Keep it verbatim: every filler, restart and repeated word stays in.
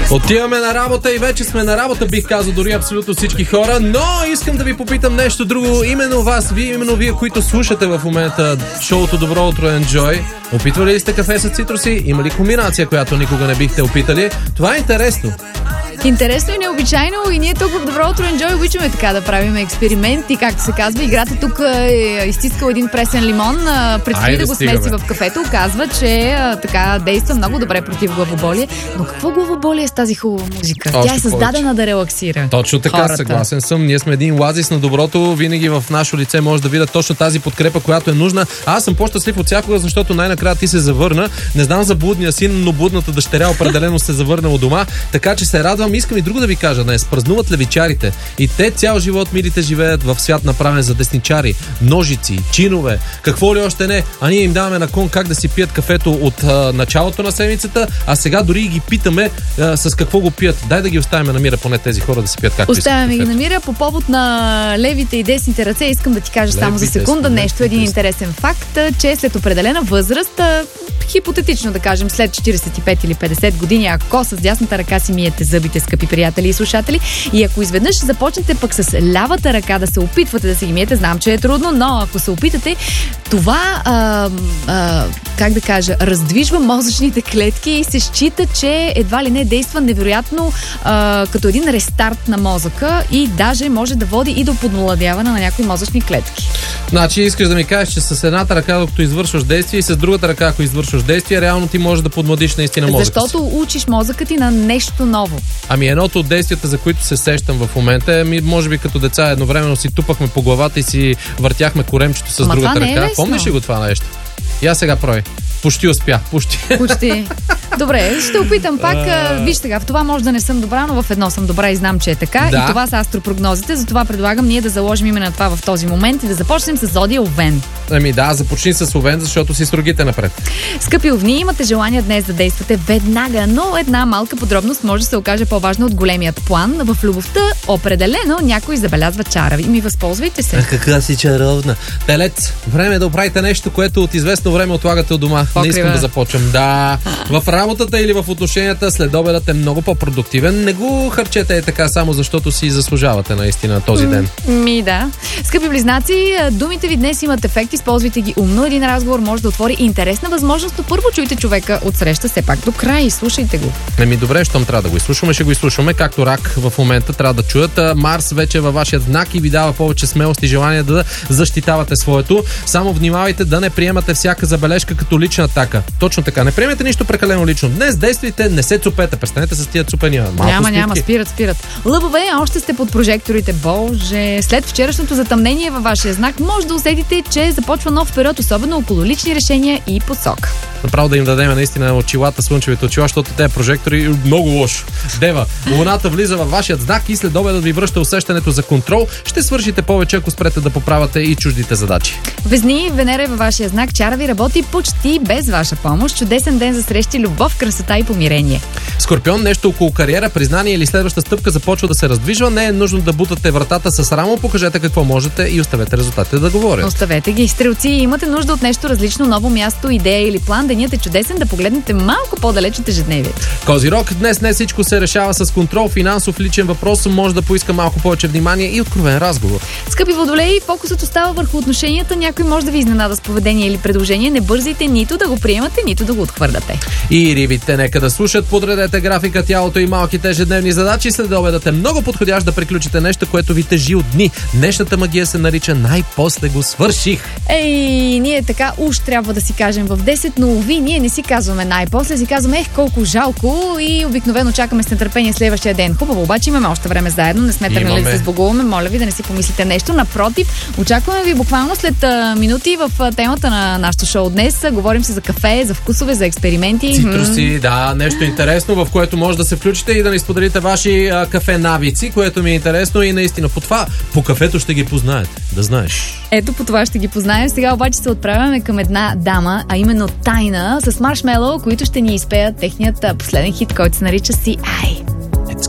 Отиваме на работа и вече сме на работа, бих казал дори абсолютно всички хора, но искам да ви попитам нещо друго. Именно вас, вие, именно вие, които слушате в момента шоуто Добро утро, Enjoy. Опитвали ли сте кафе с цитруси? Има ли комбинация, която никога не бихте опитали? Това е интересно. Интересно и необичайно, и ние тук в Добро утро, Enjoy обичаме така да правим експерименти, както се казва. Играта тук е изтискал един пресен лимон, предстои Айде, да го стигаме. смеси в кафето. Казва, че а, така действа много добре против главоболие. Но какво главоболие с тази хубава музика? Още Тя е създадена повече. да релаксира Точно така, хората. съгласен съм. Ние сме един оазис на доброто. Винаги в наше лице може да видят точно тази подкрепа, която е нужна. Аз съм по-щастлив от всякога, защото най-накрая ти се завърна. Не знам за блудния син, но блудната дъщеря определено се завърна от дома. Така че се радвам. Искам и друго да ви кажа днес. Празнуват левичарите. И те цял живот, милите, живеят в свят направен за десничари. Ножици, чинове, какво ли още не. А ние им даваме на кон как да си пият кафето от а, началото на седмицата, а сега дори ги питаме а, с какво го пият. Дай да ги оставим на мира, поне тези хора да си пият както искат. Оставяме ги кафето. на мира. По повод на левите и десните ръце искам да ти кажа Леви, само за секунда десни, нещо, един десни. интересен факт, че след определена възраст, а, хипотетично да кажем след четиридесет и пет или петдесет години, ако с дясната ръка си миете зъбите, скъпи приятели и слушатели, и ако изведнъж започнете пък с лявата ръка да се опитвате да се ги миете, знам, че е трудно, но ако се опитате, това а, а, как да кажа, раздвижва мозъчните клетки и се счита, че едва ли не действа невероятно а, като един рестарт на мозъка и даже може да води и до подмладяване на някои мозъчни клетки. Значи искаш да ми кажеш, че с едната ръка, докато извършваш действие, и с другата ръка, ако извършваш действие, реално ти можеш да подмладиш наистина мозъка си. Защото учиш мозъка ти на нещо ново. Ами едното от действията, за които се сещам в момента, е, ми, може би като деца едновременно си тупахме по главата и си въртяхме коремчето с Ама другата това не е ръка. лесно. Помниш ли го това нещо? Я сега прови. Почти успя. Почти. Почти. Добре, ще опитам пак. А, виж сега, в това може да не съм добра, но в едно съм добра и знам, че е така. Да. И това са астропрогнозите. Затова предлагам ние да заложим именно на това в този момент и да започнем с зодия Овен. Ами да, започни с Овен, защото си с рогите напред. Скъпи овни, имате желание днес да действате веднага, но една малка подробност може да се окаже по-важна от големият план. В любовта определено някой забелязва чара. И ми възползвайте се. Каква си чаровна. Телец, време е да оправите нещо, което от известно време отлагате от дома. Покрива. Не искам да започвам. Да, в работата или в отношенията следобедът е много по-продуктивен. Не го харчете е така само защото си заслужавате наистина този ден. Ми да. Скъпи близнаци, думите ви днес имат ефект, използвайте ги умно. Един разговор може да отвори интересна възможност, но първо чуйте човека от среща все пак до край и слушайте го. Еми добре, щом трябва да го изслушваме, ще го изслушваме. Както рак в момента трябва да чуят. Марс вече е във вашия знак и ви дава повече смелост и желание да защитавате своето. Само внимавайте да не приемате всяка забележка като лична атака. Точно така. Не приемете нищо прекалено лично. Днес действайте, не се цупете. Престанете с тия цупения. Малко Няма, спирки. няма, спират, спират. Лъвове, още сте под прожекторите. Боже, след вчерашното затъмнение във вашия знак, може да усетите, че започва нов период, особено около лични решения и посока. Направо да им дадем наистина очилата, слънчевите очила, защото те прожектори много лошо. Дева, луната влиза във вашият знак и след обеда ви връща усещането за контрол. Ще свършите повече, ако спрете да поправяте и чуждите задачи. Везни, Венера е във вашия знак, чара ви работи почти без ваша помощ. Чудесен ден за срещи, любов, красота и помирение. Скорпион, нещо около кариера, признание или следваща стъпка започва да се раздвижва. Не е нужно да бутате вратата с рамо, покажете какво можете и оставете резултатите да говорят. Оставете ги. Стрелци, имате нужда от нещо различно, ново място, идея или план. Денят е чудесен да погледнете малко по-далеч от ежедневието. Козирог, днес не всичко се решава с контрол, финансов, личен въпрос, може да поиска малко повече внимание и откровен разговор. Скъпи водолеи, фокусът остава върху отношенията. Някой може да ви изненада с поведение или предложение. Не бързайте нито да го приемате, нито да го отхвърляте. И рибите, нека да слушат, подредете графика, тялото и малките ежедневни задачи. След обедът е много подходящ да приключите нещо, което ви тежи от дни. Днешната магия се нарича най-после го свърших. Ей, ние така уж трябва да си кажем в десет, но уви, ние не си казваме най-после, си казваме ех колко жалко и обикновено чакаме с нетърпение следващия ден. Хубаво, обаче имаме още време заедно, не сме тръгнали да се сбогуваме, моля ви да не си помислите нещо. Напротив, очакваме ви буквално след а, минути в а, темата на нашото шоу днес. А, говорим се за кафе, за вкусове, за експерименти. Цитруси, да, нещо интересно, в което може да се включите и да ни споделите ваши а, кафе навици, което ми е интересно и наистина по това, по кафето ще ги познаете, да знаеш. Ето по това ще ги познаем. Сега обаче се отправяме към една дама, а именно Тайна с Маршмело, които ще ни изпеят техният последен хит, който се нарича Си Ай.